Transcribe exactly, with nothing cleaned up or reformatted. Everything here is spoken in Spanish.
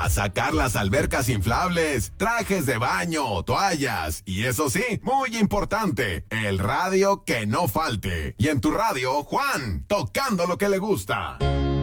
a sacar las albercas inflables, trajes de baño, toallas y eso sí, muy importante, el radio que no falte. Y en tu radio, Juan, tocando lo que le gusta.